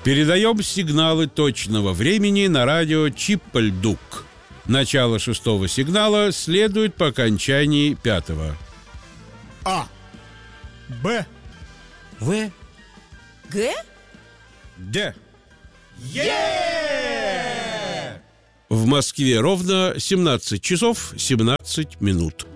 Передаем сигналы точного времени на радио Чиппальдук. Начало 6-го сигнала следует по окончании 5-го. А. Б. В. Г? Д. Е! В Москве ровно 17 часов 17 минут.